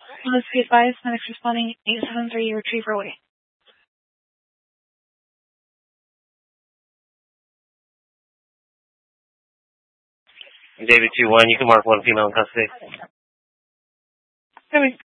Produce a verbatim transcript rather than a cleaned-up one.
Let's be advised, medics responding eight seven three, retriever away. David two one, you can mark one female in custody. Coming.